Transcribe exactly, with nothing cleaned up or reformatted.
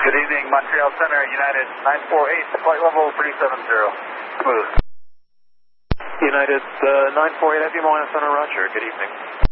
Good evening, Montreal Center, United nine four eight, flight level three seven zero. Smooth. United uh, nine four eight, F U Moana Center, Roger. Good evening.